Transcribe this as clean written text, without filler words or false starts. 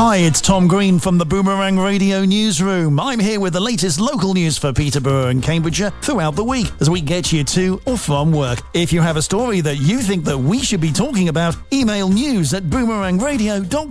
Hi, it's Tom Green from the Boomerang Radio Newsroom. I'm here with the latest local news for Peterborough and Cambridgeshire throughout the week as we get you to or from work. If you have a story that you think that we should be talking about, email news@boomerangradio.co.uk.